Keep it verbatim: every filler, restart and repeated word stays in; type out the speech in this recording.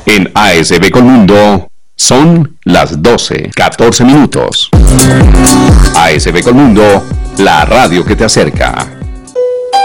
En A S B Colmundo son las doce, catorce minutos. A S B Colmundo, la radio que te acerca.